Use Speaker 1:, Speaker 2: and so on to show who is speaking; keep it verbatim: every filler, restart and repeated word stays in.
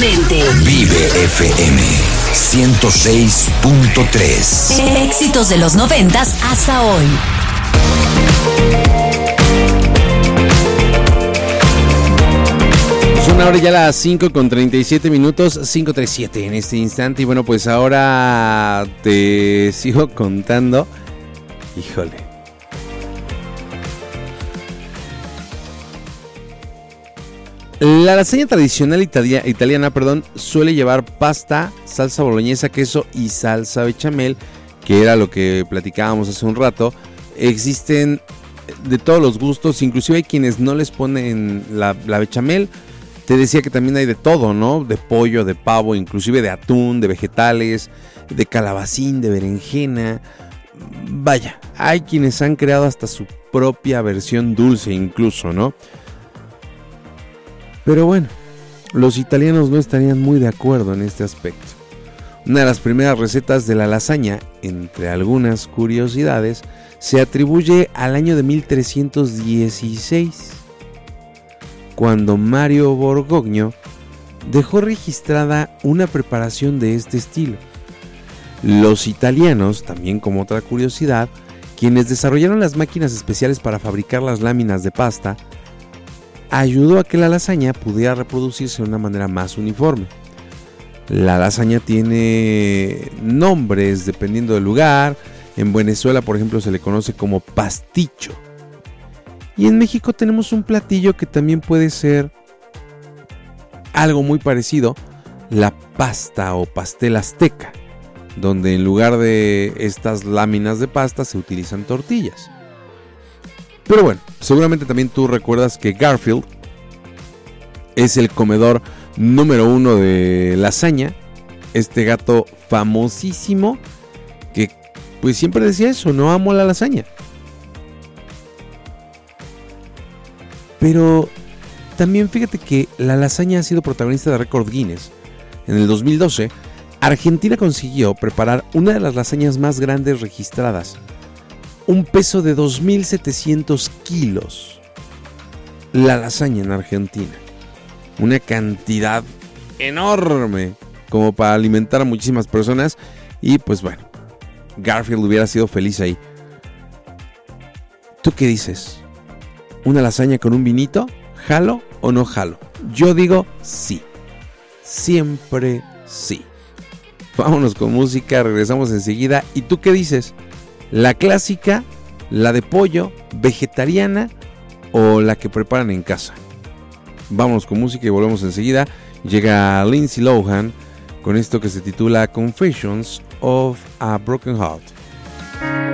Speaker 1: Excelente.
Speaker 2: Vive F M ciento seis punto tres.
Speaker 1: Éxitos de los noventas hasta hoy.
Speaker 3: Son ahora ya las cinco con treinta y siete minutos, cinco treinta y siete en este instante. Y bueno, pues ahora te sigo contando. Híjole. La lasaña tradicional italia, italiana perdón, suele llevar pasta, salsa boloñesa, queso y salsa bechamel, que era lo que platicábamos hace un rato. Existen de todos los gustos, inclusive hay quienes no les ponen la, la bechamel. Te decía que también hay de todo, ¿no? De pollo, de pavo, inclusive de atún, de vegetales, de calabacín, de berenjena. Vaya, hay quienes han creado hasta su propia versión dulce incluso, ¿no? Pero bueno, los italianos no estarían muy de acuerdo en este aspecto. Una de las primeras recetas de la lasaña, entre algunas curiosidades, se atribuye al año de mil trescientos dieciséis. Cuando Mario Borgognio dejó registrada una preparación de este estilo. Los italianos, también como otra curiosidad, quienes desarrollaron las máquinas especiales para fabricar las láminas de pasta, ayudó a que la lasaña pudiera reproducirse de una manera más uniforme. La lasaña tiene nombres dependiendo del lugar. En Venezuela, por ejemplo, se le conoce como pasticho. Y en México tenemos un platillo que también puede ser algo muy parecido, la pasta o pastel azteca, donde en lugar de estas láminas de pasta se utilizan tortillas. Pero bueno, seguramente también tú recuerdas que Garfield es el comedor número uno de lasaña, este gato famosísimo que pues siempre decía eso, no amo la lasaña. Pero también fíjate que la lasaña ha sido protagonista de récord Guinness. En el dos mil doce, Argentina consiguió preparar una de las lasañas más grandes registradas. Un peso de dos mil setecientos kilos. La lasaña en Argentina. Una cantidad enorme como para alimentar a muchísimas personas. Y pues bueno, Garfield hubiera sido feliz ahí. ¿Tú qué dices? ¿Una lasaña con un vinito? ¿Jalo o no jalo? Yo digo sí. Siempre sí. Vámonos con música, regresamos enseguida. ¿Y tú qué dices? ¿La clásica, la de pollo, vegetariana o la que preparan en casa? Vámonos con música y volvemos enseguida. Llega Lindsay Lohan con esto que se titula Confessions of a Broken Heart.